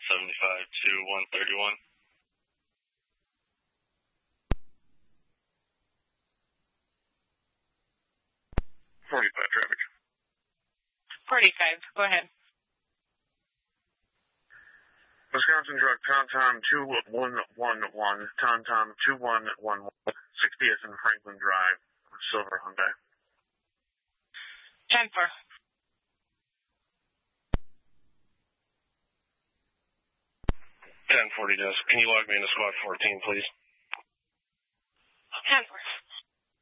75 to 131. 45 traffic. 45, go ahead. Wisconsin truck TomTom 2111, TomTom 2111, 60th and Franklin Drive, Silver Hyundai. 10-4. 1040 desk. Can you log me into squad 14, please? 10-4.